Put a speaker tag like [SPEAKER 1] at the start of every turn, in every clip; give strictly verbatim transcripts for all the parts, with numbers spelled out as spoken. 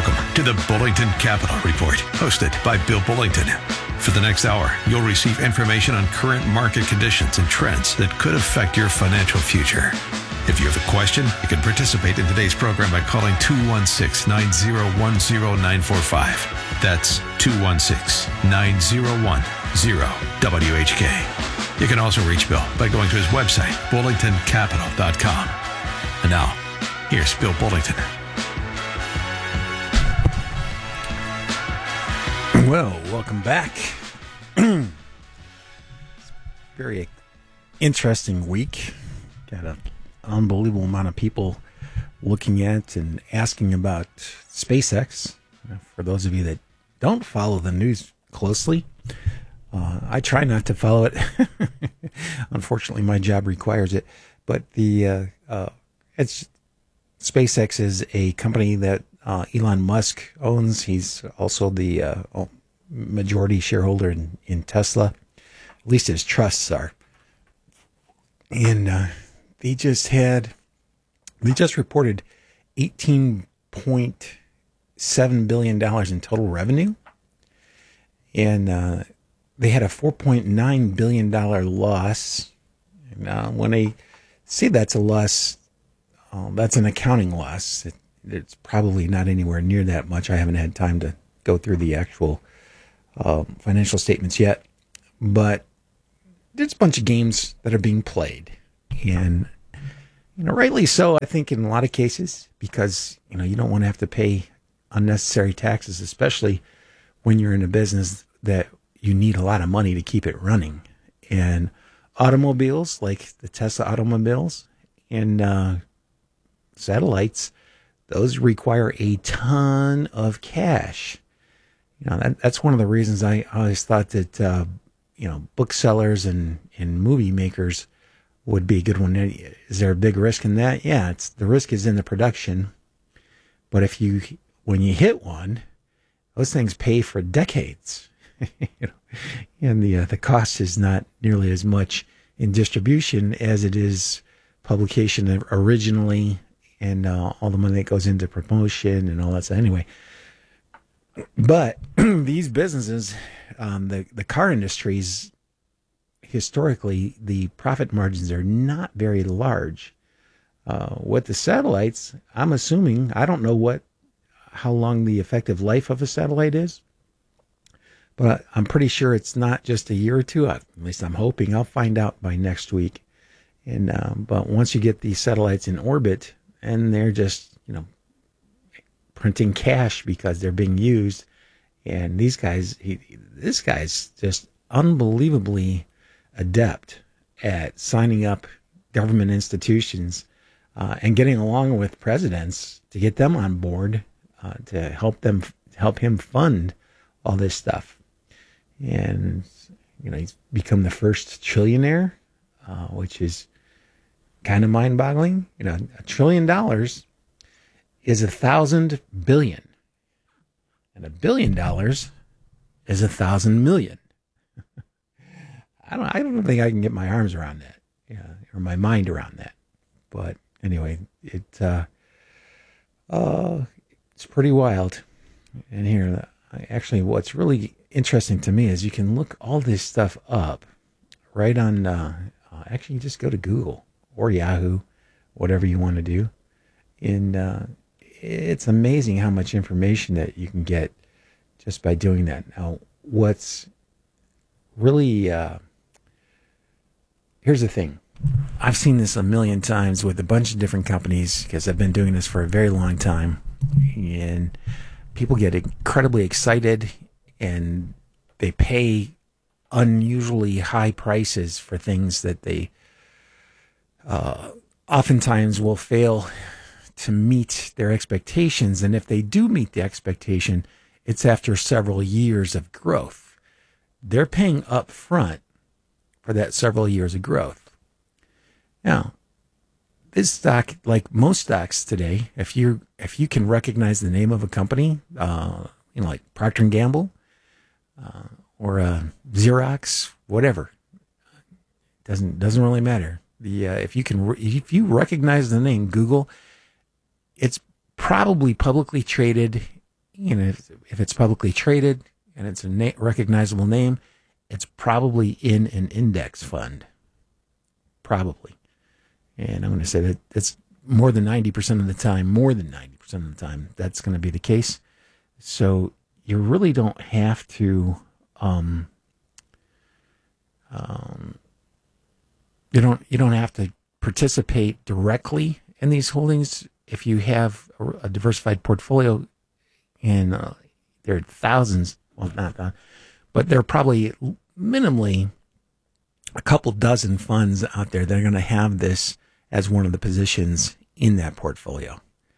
[SPEAKER 1] Welcome to the Bullington Capital Report, hosted by Bill Bullington. For the next hour, you'll receive information on current market conditions and trends that could affect your financial future. If you have a question, you can participate in today's program by calling two one six, nine zero one, zero nine four five. That's two one six, nine zero one, zero W H K. You can also reach Bill by going to his website, bullington capital dot com. And now, here's Bill Bullington.
[SPEAKER 2] Well, welcome back. Very interesting week. Got an unbelievable amount of people looking at and asking about SpaceX. For those of you that don't follow the news closely, uh, I try not to follow it. Unfortunately, my job requires it. But the uh, uh, it's SpaceX is a company that uh, Elon Musk owns. He's also the uh, majority shareholder in, in Tesla. At least his trusts are. And uh, they just had, they just reported eighteen point seven billion dollars in total revenue. And uh, they had a four point nine billion dollars loss. And uh, when they say that's a loss, uh, that's an accounting loss. It, it's probably not anywhere near that much. I haven't had time to go through the actual uh, financial statements yet. But there's a bunch of games that are being played. And, you know, rightly so, I think, in a lot of cases, because, you know, you don't want to have to pay unnecessary taxes, especially when you're in a business that you need a lot of money to keep it running. And automobiles, like the Tesla automobiles and uh, satellites, those require a ton of cash. You know, that, that's one of the reasons I always thought that, uh, you know, booksellers and, and movie makers would be a good one. Is there a big risk in that? Yeah, it's the risk is in the production. But if you, when you hit one, those things pay for decades. You know, and the uh, the cost is not nearly as much in distribution as it is publication originally, and uh, all the money that goes into promotion and all that stuff. Anyway, but these businesses, um, the the car industries, historically, the profit margins are not very large. Uh, with the satellites, I'm assuming, I don't know what, how long the effective life of a satellite is, but I'm pretty sure it's not just a year or two. At least I'm hoping. I'll find out by next week. And um, but once you get these satellites in orbit, and they're just, you know, printing cash because they're being used, and these guys, he, this guy's just unbelievably adept at signing up government institutions uh, and getting along with presidents to get them on board uh, to help them help him fund all this stuff. And you know, he's become the first trillionaire, uh, which is kind of mind-boggling. You know, a trillion dollars is a thousand billion, and a billion dollars is a thousand million. I don't. I don't think I can get my arms around that, yeah, or my mind around that. But anyway, it uh, uh, it's pretty wild. And here, actually, what's really interesting to me is you can look all this stuff up right on. Uh, uh, actually, you just go to Google or Yahoo, whatever you want to do, and uh, it's amazing how much information that you can get just by doing that. Now, what's really uh, here's the thing. I've seen this a million times with a bunch of different companies because I've been doing this for a very long time. And people get incredibly excited and they pay unusually high prices for things that they uh, oftentimes will fail to meet their expectations. And if they do meet the expectation, it's after several years of growth. They're paying up front for that several years of growth. Now, this stock, like most stocks today, if you if you can recognize the name of a company, uh, you know, like Procter and Gamble uh, or uh, Xerox, whatever, doesn't doesn't really matter. The uh, if you can re- if you recognize the name Google, it's probably publicly traded you know, if, if it's publicly traded and it's a na- recognizable name, it's probably in an index fund. Probably. And I'm going to say that it's more than ninety percent of the time, more than ninety percent of the time, that's going to be the case. So you really don't have to, um, um, you don't, you don't have to participate directly in these holdings. If you have a, a diversified portfolio, and uh, there are thousands, well, not that, but there are probably minimally a couple dozen funds out there that are going to have this as one of the positions in that portfolio.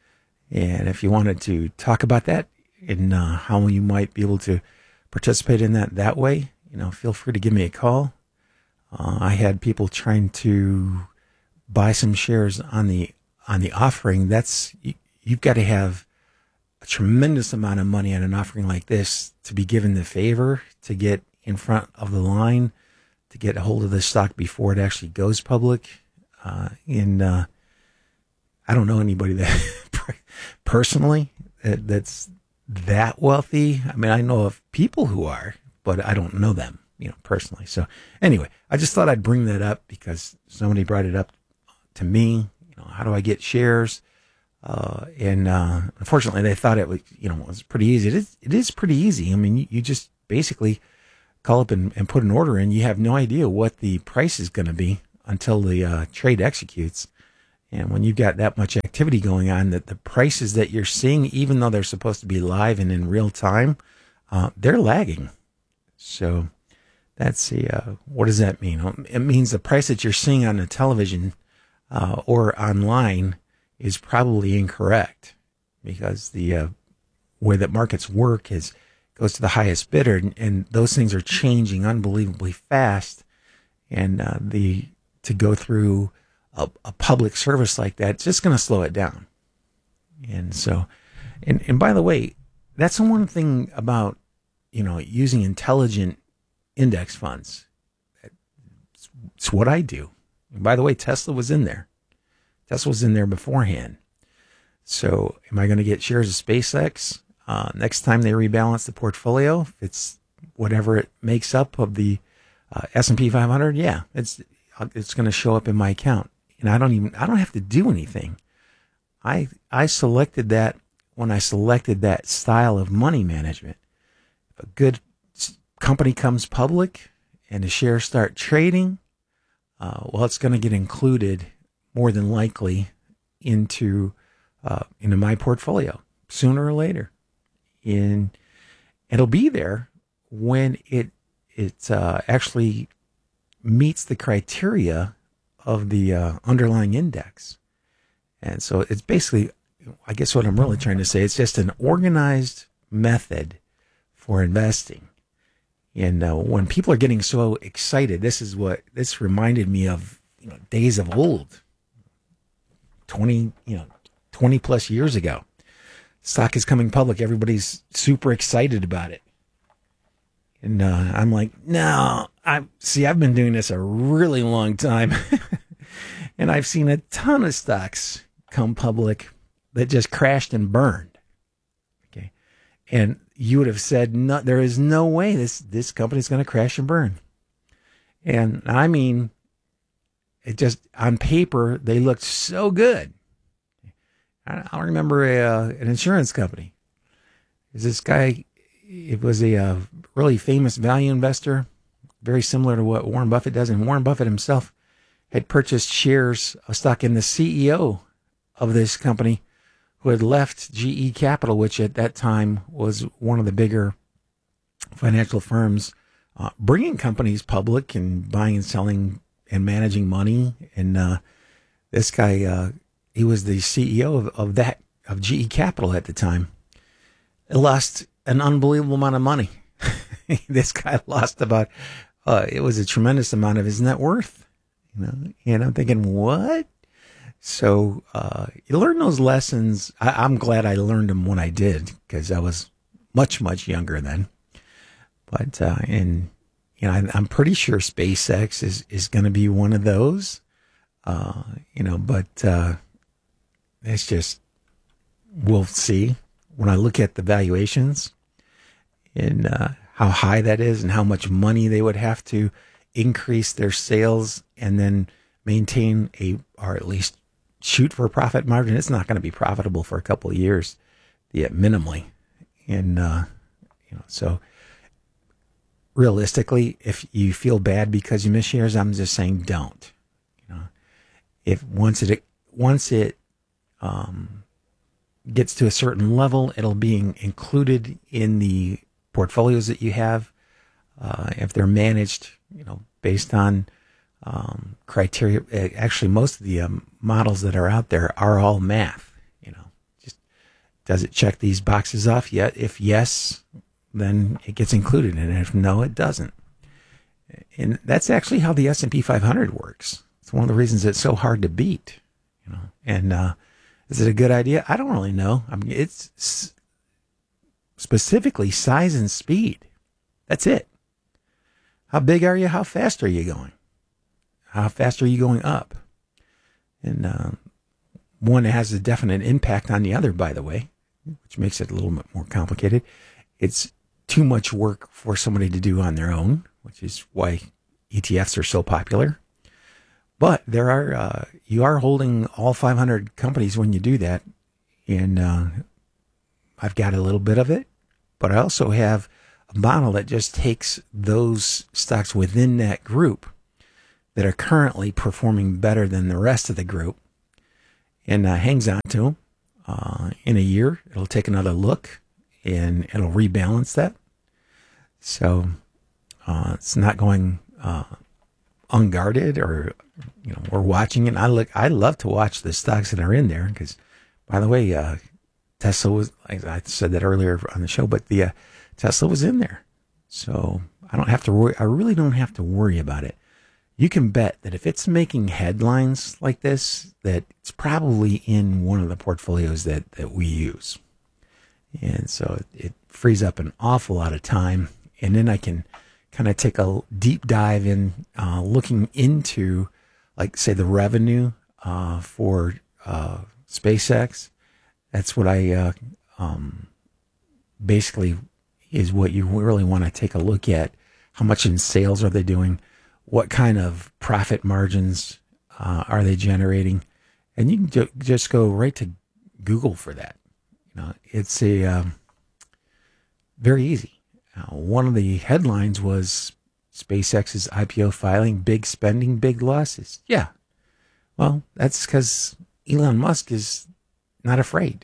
[SPEAKER 2] And if you wanted to talk about that and uh, how you might be able to participate in that that way, you know, feel free to give me a call. Uh, I had people trying to buy some shares on the on the offering. That's you, you've got to have a tremendous amount of money on an offering like this to be given the favor to get in front of the line, to get a hold of the stock before it actually goes public. Uh, and uh, I don't know anybody that personally that, that's that wealthy. I mean, I know of people who are, but I don't know them, you know, personally. So anyway, I just thought I'd bring that up because somebody brought it up to me. You know, how do I get shares? Uh, and uh, unfortunately, they thought it was, you know, it was pretty easy. It is, it is pretty easy. I mean, you, you just basically call up and, and put an order in. You have no idea what the price is going to be until the uh, trade executes. And when you've got that much activity going on, that the prices that you're seeing, even though they're supposed to be live and in real time, uh, they're lagging. So that's the, uh, what does that mean? It means the price that you're seeing on the television uh, or online is probably incorrect, because the uh, way that markets work is goes to the highest bidder, and, and those things are changing unbelievably fast. And uh, the to go through a, a public service like that, it's just going to slow it down. And so, and and by the way, that's the one thing about, you know, using intelligent index funds. It's, it's what I do. And by the way, Tesla was in there. Tesla was in there beforehand. So am I going to get shares of SpaceX uh, next time they rebalance the portfolio? If it's whatever it makes up of the uh, S and P five hundred, yeah, it's it's going to show up in my account. And I don't even I don't have to do anything. I I selected that when I selected that style of money management. If a good company comes public and the shares start trading, uh, well, it's going to get included more than likely into uh, into my portfolio sooner or later. And it'll be there when it it uh, actually meets the criteria of the uh, underlying index. And so it's basically, I guess what I'm really trying to say, it's just an organized method for investing. And uh, when people are getting so excited, this is what this reminded me of, you know, days of old. twenty, you know, twenty plus years ago. Stock is coming public. Everybody's super excited about it. And uh, I'm like, no, I see, I've been doing this a really long time. And I've seen a ton of stocks come public that just crashed and burned. Okay. And you would have said, no, there is no way this, this company's going to crash and burn. And I mean, it just, on paper, they looked so good. I, I remember a, uh, an insurance company. There's this guy, it was a uh, really famous value investor, very similar to what Warren Buffett does. And Warren Buffett himself had purchased shares of stock in the C E O of this company, who had left G E Capital, which at that time was one of the bigger financial firms, uh, bringing companies public and buying and selling and managing money. And uh, this guy, uh, he was the C E O of, of that of G E Capital at the time. It lost an unbelievable amount of money. This guy lost about uh, it was a tremendous amount of his net worth. You know, and I'm thinking, what? So uh, you learn those lessons. I, I'm glad I learned them when I did, because I was much, much younger then. But uh, and you know, I, I'm pretty sure SpaceX is, is going to be one of those. Uh, you know, but uh, it's just, we'll see when I look at the valuations and uh, how high that is and how much money they would have to increase their sales and then maintain a, or at least shoot for a profit margin, it's not going to be profitable for a couple of years, yet minimally. And, uh, you know, so realistically, if you feel bad because you miss shares, I'm just saying don't. You know, if once it once it um, gets to a certain level, it'll be included in the portfolios that you have. Uh, if they're managed, you know, based on um, criteria. Actually, most of the um, models that are out there are all math. You know, just does it check these boxes off yet? If yes, then it gets included, and if no, it doesn't. And that's actually how the S and P five hundred works. It's one of the reasons it's so hard to beat. You know, and uh, is it a good idea? I don't really know. I mean, it's s- specifically size and speed. That's it. How big are you? How fast are you going? How fast are you going up? And uh, one has a definite impact on the other, by the way, which makes it a little bit more complicated. It's too much work for somebody to do on their own, which is why E T Fs are so popular. But there are uh, you are holding all five hundred companies when you do that, and uh, I've got a little bit of it, but I also have a model that just takes those stocks within that group that are currently performing better than the rest of the group, and uh, hangs on to them. Uh, in a year, it'll take another look, and it'll rebalance that. So uh, it's not going uh, unguarded, or you know, we're watching it. I look, I love to watch the stocks that are in there because, by the way, uh, Tesla was, like I said that earlier on the show, but the uh, Tesla was in there, so I don't have to worry. I really don't have to worry about it. You can bet that if it's making headlines like this, that it's probably in one of the portfolios that, that we use. And so it, it frees up an awful lot of time. And then I can kind of take a deep dive in uh, looking into, like, say, the revenue uh, for uh, SpaceX. That's what I uh, um, basically is what you really want to take a look at. How much in sales are they doing? What kind of profit margins uh, are they generating? And you can ju- just go right to Google for that. You know, it's a um, very easy. Uh, one of the headlines was SpaceX's I P O filing, big spending, big losses. Yeah. Well, that's because Elon Musk is not afraid.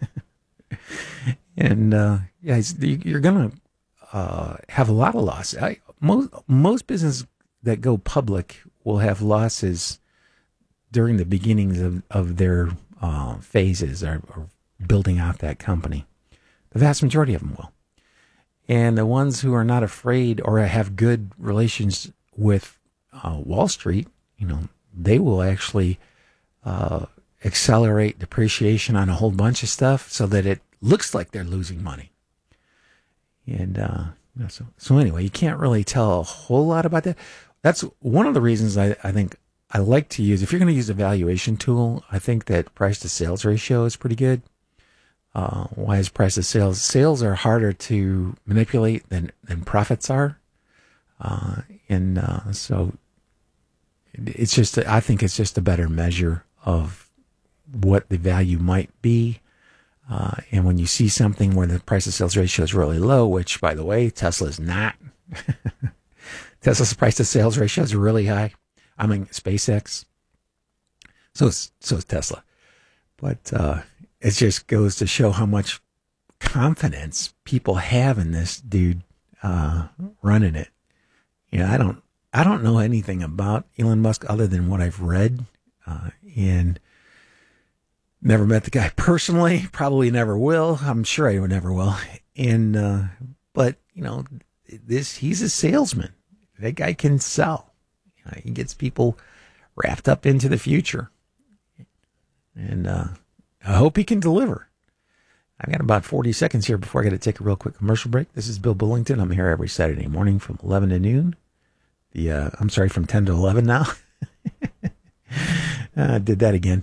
[SPEAKER 2] and uh, yeah, you're going to uh, have a lot of loss. I, most, most business that go public will have losses during the beginnings of, of their uh, phases or, or building out that company. The vast majority of them will. And the ones who are not afraid or have good relations with uh, Wall Street, you know, they will actually uh, accelerate depreciation on a whole bunch of stuff so that it looks like they're losing money. And uh, you know, so, so anyway, you can't really tell a whole lot about that. That's one of the reasons I, I think I like to use, if you're going to use a valuation tool, I think that price to sales ratio is pretty good. Uh, why is price to sales? Sales are harder to manipulate than, than profits are. Uh, and uh, so it's just, I think it's just a better measure of what the value might be. Uh, and when you see something where the price to sales ratio is really low, which, by the way, Tesla is not. Tesla's price to sales ratio is really high. I mean, SpaceX. So is, so is Tesla. But uh, it just goes to show how much confidence people have in this dude uh, running it. You know, I don't, I don't know anything about Elon Musk other than what I've read, uh, and never met the guy personally. Probably never will. I'm sure I never will. And uh, but you know, this he's a salesman. That guy can sell. You know, he gets people wrapped up into the future. And uh, I hope he can deliver. I've got about forty seconds here before I got to take a real quick commercial break. This is Bill Bullington. I'm here every Saturday morning from eleven to noon. The uh, I'm sorry, from ten to eleven now. I uh, did that again.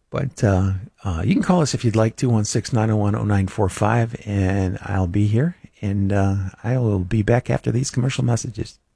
[SPEAKER 2] But uh, uh, you can call us if you'd like, two one six, nine oh one, oh nine four five, and I'll be here. And uh, I will be back after these commercial messages.